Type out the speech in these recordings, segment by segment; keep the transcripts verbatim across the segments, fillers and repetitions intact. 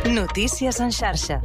Notícies en xarxa.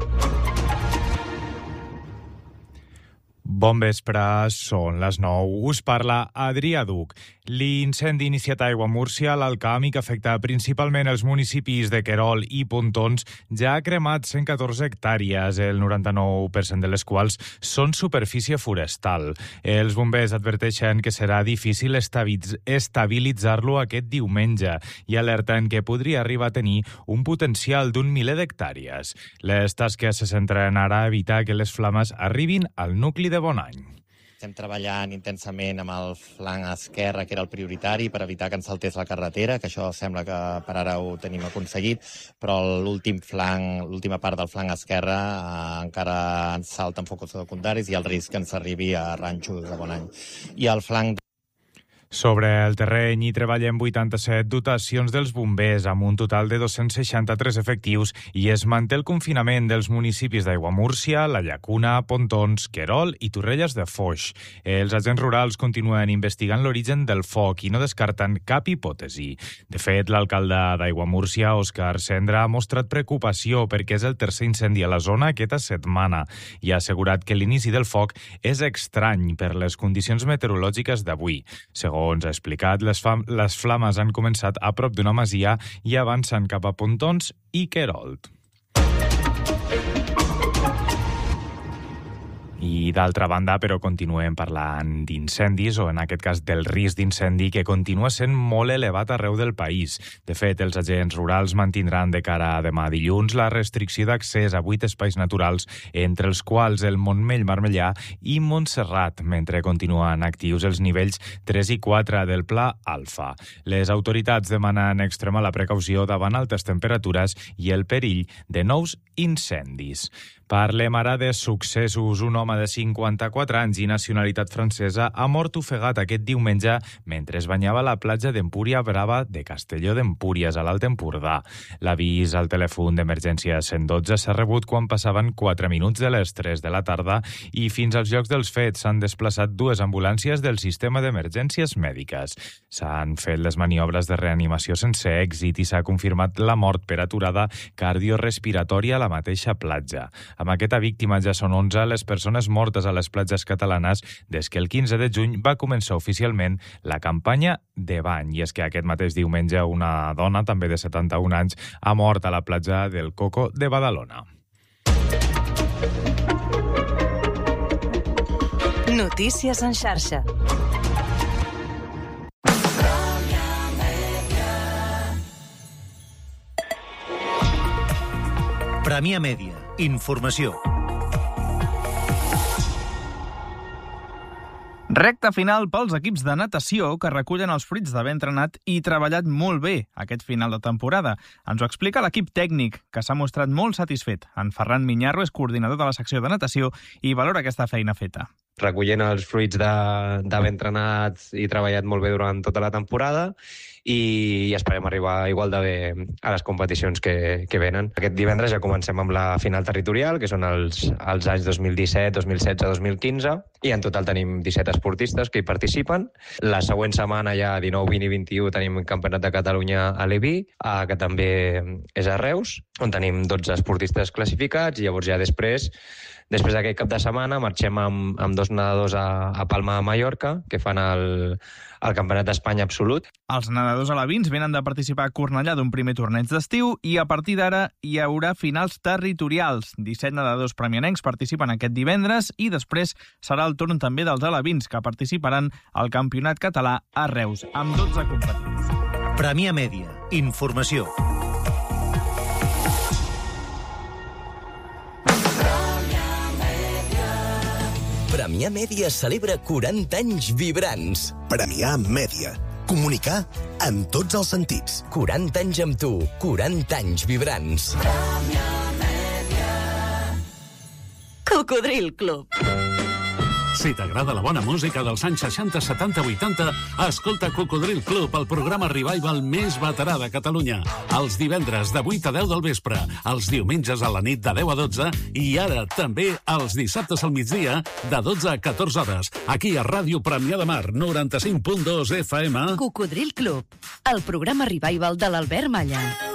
Bon vespre, són les nou. Us parla Adrià Duc. L'incendi iniciat a Aiguamúrcia, l'Alt Camp, i que afecta principalment els municipis de Querol i Pontons, ja ha cremat cent catorze hectàrees, el noranta-nou per cent de les quals són superfície forestal. Els bombers adverteixen que serà difícil estabilitzar-lo aquest diumenge i alerten que podria arribar a tenir un potencial d'un miler d'hectàrees. Les tasques se centren ara a evitar que les flames arribin al nucli de Bonany. Estem treballant intensament amb el flanc esquerre, que era el prioritari, per evitar que ens saltés la carretera, que això sembla que per ara ho tenim aconseguit, però l'últim flanc, l'última part del flanc esquerre eh, encara ens salten focus secundaris i el risc que ens arribi a ranxos de Bonany. I el flanc Sobre el terreny hi treballem vuitanta-set dotacions dels bombers, amb un total de dos-cents seixanta-tres efectius, i es manté el confinament dels municipis d'Aiguamúrcia, La Llacuna, Pontons, Querol i Torrelles de Foix. Els agents rurals continuen investigant l'origen del foc i no descarten cap hipòtesi. De fet, l'alcalde d'Aiguamúrcia, Òscar Cendra, ha mostrat preocupació perquè és el tercer incendi a la zona aquesta setmana i ha assegurat que l'inici del foc és estrany per les condicions meteorològiques d'avui. Segons Segons ha explicat, les, fam les flames han començat a prop d'una masia i avancen cap a Pontons i Querol. I d'altra banda, però continuem parlant d'incendis, o en aquest cas del risc d'incendi, que continua sent molt elevat arreu del país. De fet, els agents rurals mantindran de cara a demà dilluns la restricció d'accés a vuit espais naturals, entre els quals el Montmell Marmellà i Montserrat, mentre continuen actius els nivells tres i quatre del Pla Alfa. Les autoritats demanen extremar la precaució davant altes temperatures i el perill de nous incendis. Parlem ara de successos. Un home de cinquanta-quatre anys i nacionalitat francesa ha mort ofegat aquest diumenge mentre es banyava a la platja d'Empúria Brava de Castelló d'Empúries, a l'Alt Empordà. L'avís al telèfon d'emergència cent dotze s'ha rebut quan passaven quatre minuts de les tres de la tarda i fins als llocs dels fets s'han desplaçat dues ambulàncies del sistema d'emergències mèdiques. S'han fet les maniobres de reanimació sense èxit i s'ha confirmat la mort per aturada cardiorespiratòria a la mateixa platja. Amb aquesta víctima ja són onze les persones mortes a les platges catalanes des que el quinze de juny va començar oficialment la campanya de bany. I és que aquest mateix diumenge una dona, també de setanta-un anys, ha mort a la platja del Coco de Badalona. Notícies en xarxa. Premià Mèdia. Informació. Recta final pels equips de natació que recullen els fruits d'haver entrenat i treballat molt bé aquest final de temporada. Ens ho explica l'equip tècnic, que s'ha mostrat molt satisfet. En Ferran Miñarro és coordinador de la secció de natació i valora aquesta feina feta. Recollint els fruits d'haver entrenat i treballat molt bé durant tota la temporada i esperem arribar igual de bé a les competicions que, que venen. Aquest divendres ja comencem amb la final territorial, que són els, els anys dos mil disset, dos mil setze, dos mil quinze, i en total tenim disset esportistes que hi participen. La següent setmana, ja dinou, vint i vint-i-u, tenim Campionat de Catalunya a l'Eví, que també és a Reus, on tenim dotze esportistes classificats, i llavors ja després Després d'aquest cap de setmana marxem amb, amb dos nedadors a, a Palma de Mallorca, que fan el, el Campionat d'Espanya absolut. Els nedadors alevins venen de participar a Cornellà d'un primer torneig d'estiu i a partir d'ara hi haurà finals territorials. disset nedadors premianencs participen aquest divendres i després serà el torn també dels alevins, que participaran al Campionat Català a Reus, amb dotze competidors. Premià Mèdia. Informació. Premià Mèdia celebra quaranta anys vibrants. Premià Mèdia. Comunicar en tots els sentits. quaranta anys amb tu, quaranta anys vibrants. Premià Mèdia. Cocodril Club. Si t'agrada la bona música dels anys seixanta, setanta, vuitanta, escolta Cocodril Club, el programa revival més veterà de Catalunya. Els divendres de vuit a deu del vespre, els diumenges a la nit de deu a dotze i ara també els dissabtes al migdia de dotze a catorze hores, aquí a Ràdio Premià de Mar, noranta-cinc punt dos F M. Cocodril Club, el programa revival de l'Albert Malla.